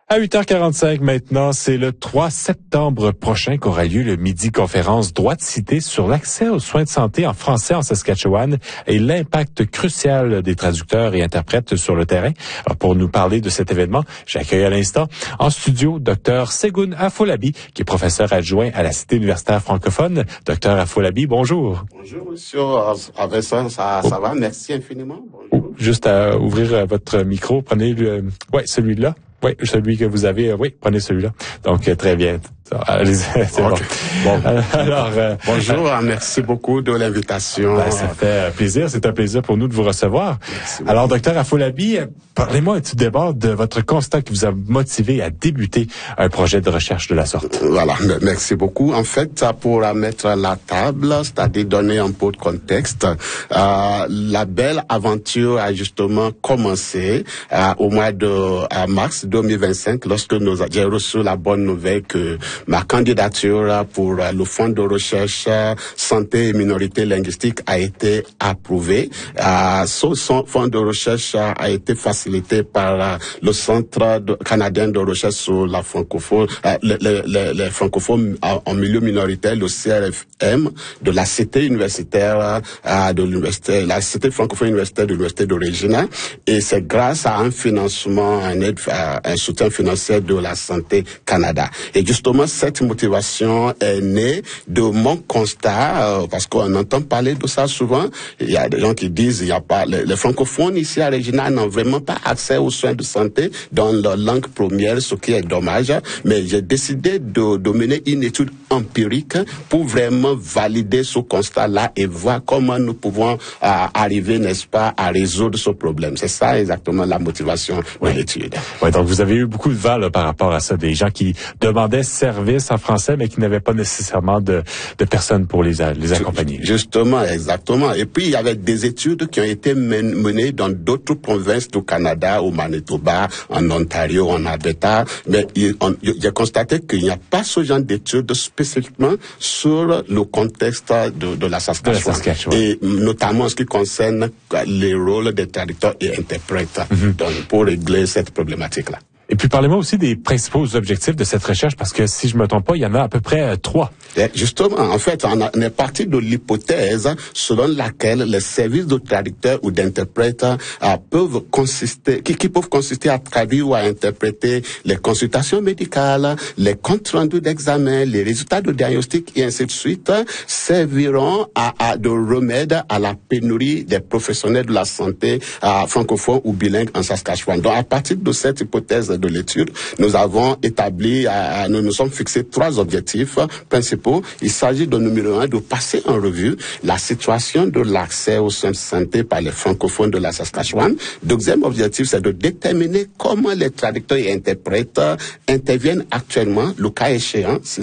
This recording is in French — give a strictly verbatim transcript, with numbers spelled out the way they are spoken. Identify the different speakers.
Speaker 1: À huit heures quarante-cinq maintenant, c'est le trois septembre prochain qu'aura lieu le Midi-conférence Droit de cité sur l'accès aux soins de santé en français en Saskatchewan et l'impact crucial des traducteurs et interprètes sur le terrain. Alors, pour nous parler de cet événement, j'accueille à l'instant en studio Dr Segun Afolabi, qui est professeur adjoint à la Cité universitaire francophone. Dr Afolabi, bonjour.
Speaker 2: Bonjour, monsieur. Avec ça, ça, ça va? Merci infiniment. Bonjour.
Speaker 1: Juste à ouvrir votre micro, prenez le, ouais, celui-là. Oui, celui que vous avez, oui, prenez celui-là. Donc, très bien. Allez-y, c'est okay. bon. bon. Alors, euh,
Speaker 2: bonjour, euh, merci beaucoup de l'invitation.
Speaker 1: Ben, ça fait plaisir, c'est un plaisir pour nous de vous recevoir. Alors, docteur Afolabi, parlez-moi tout d'abord de votre constat qui vous a motivé à débuter un projet de recherche de la sorte.
Speaker 2: Voilà, merci beaucoup. En fait, pour mettre la table, c'est-à-dire donner un peu de contexte, euh, la belle aventure a justement commencé euh, au mois de euh, mars deux mille vingt-cinq, lorsque nous j'ai reçu la bonne nouvelle que ma candidature pour le fonds de recherche santé et minorités linguistiques a été approuvée. Euh, ce fonds de recherche a été facilité par le Centre de, canadien de recherche sur la francophone, euh, les, les, les francophones en milieu minoritaire, le C R F M, de la Cité universitaire euh, de l'université, la Cité francophone universitaire de l'université de Regina. Et c'est grâce à un financement, un aide, un soutien financier de la Santé Canada. Et justement, cette motivation est née de mon constat, euh, parce qu'on entend parler de ça souvent. Il y a des gens qui disent, il y a pas, les, les francophones ici à Regina n'ont vraiment pas accès aux soins de santé dans leur langue première, ce qui est dommage. Mais j'ai décidé de, de mener une étude empirique pour vraiment valider ce constat-là et voir comment nous pouvons euh, arriver, n'est-ce pas, à résoudre ce problème. C'est ça exactement la motivation
Speaker 1: oui.
Speaker 2: de l'étude.
Speaker 1: Oui, donc vous avez eu beaucoup de vent là, par rapport à ça, des gens qui demandaient service en français, mais qui n'avaient pas nécessairement de, de personnes pour les, les accompagner.
Speaker 2: Justement, exactement. Et puis, il y avait des études qui ont été menées dans d'autres provinces du Canada, au Manitoba, en Ontario, en Alberta, mais j'ai constaté qu'il n'y a pas ce genre d'études spécifiquement sur le contexte de, de la Saskatchewan.
Speaker 1: De la Saskatchewan.
Speaker 2: Et notamment en ce qui concerne les rôles des traducteurs et interprètes mm-hmm. donc, pour régler cette problématique-là.
Speaker 1: Et puis, parlez-moi aussi des principaux objectifs de cette recherche, parce que si je me trompe pas, il y en a à peu près euh, trois.
Speaker 2: Et justement, en fait, on, a, on est parti de l'hypothèse selon laquelle les services de traducteurs ou d'interprètes euh, peuvent consister, qui, qui peuvent consister à traduire ou à interpréter les consultations médicales, les comptes rendus d'examen, les résultats de diagnostic et ainsi de suite, serviront à, à de remède à la pénurie des professionnels de la santé euh, francophones ou bilingues en Saskatchewan. Donc, à partir de cette hypothèse de l'étude, nous avons établi, euh, nous nous sommes fixés trois objectifs principaux. Il s'agit de numéro un, de passer en revue la situation de l'accès aux soins de santé par les francophones de la Saskatchewan. Deuxième objectif, c'est de déterminer comment les traducteurs et interprètes interviennent actuellement, le cas échéant,